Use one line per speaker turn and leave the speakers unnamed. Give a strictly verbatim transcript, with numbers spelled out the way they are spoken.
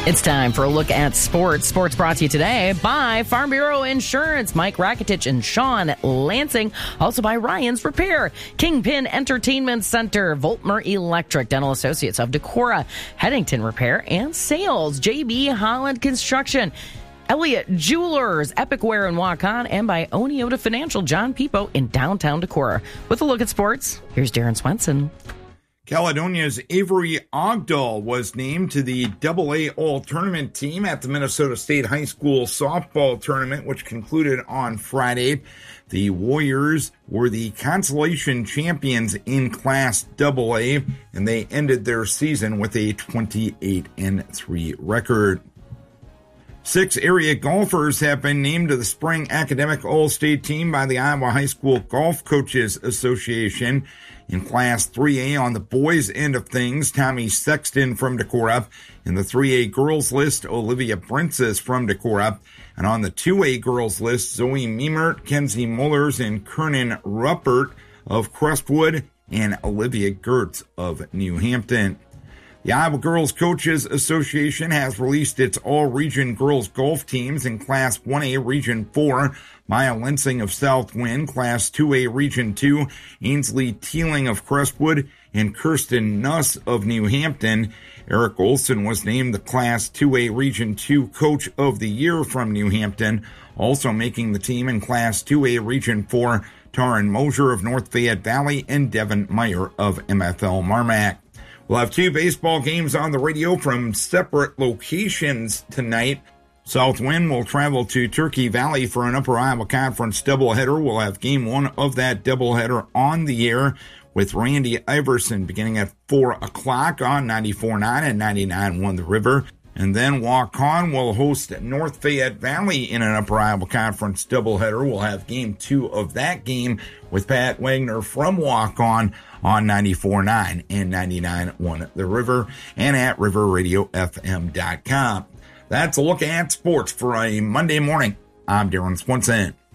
It's time for a look at sports. Sports brought to you today by Farm Bureau Insurance, Mike Rakitich and Sean Lansing. Also by Ryan's Repair, Kingpin Entertainment Center, Voltmer Electric, Dental Associates of Decorah, Headington Repair and Sales, J B Holland Construction, Elliott Jewelers, Epic Wear in Waukon, and by Oneota Financial, John Pipo in downtown Decorah. With a look at sports, here's Darren Swenson.
Caledonia's Avery Ogdahl was named to the double A All-Tournament team at the Minnesota State High School Softball Tournament, which concluded on Friday. The Warriors were the consolation champions in Class double A, and they ended their season with a twenty-eight and three record. Six area golfers have been named to the Spring Academic All-State team by the Iowa High School Golf Coaches Association. In Class three A on the boys' end of things, Tommy Sexton from Decorah. In the three A girls list, Olivia Brinces from Decorah. And on the two A girls list, Zoe Meemert, Kenzie Mullers, and Kernan Ruppert of Crestwood, and Olivia Gertz of New Hampton. The Iowa Girls Coaches Association has released its all-region girls golf teams in Class one A Region four. Maya Lensing of Southwind, Class two A Region two, Ainsley Teeling of Crestwood, and Kirsten Nuss of New Hampton. Eric Olson was named the Class two A Region two Coach of the Year from New Hampton. Also making the team in Class two A Region four, Taryn Mosier of North Fayette Valley and Devin Meyer of M F L Marmac. We'll have two baseball games on the radio from separate locations tonight. Southwind will travel to Turkey Valley for an Upper Iowa Conference doubleheader. We'll have game one of that doubleheader on the air with Randy Iverson beginning at four o'clock on ninety-four point nine and ninety-nine point one The River. And then Waukon will host North Fayette Valley in an Upper Iowa Conference doubleheader. We'll have game two of that game with Pat Wagner from Waukon on ninety-four point nine and ninety-nine point one The River and at river radio f m dot com. That's a look at sports for a Monday morning. I'm Darren Swenson.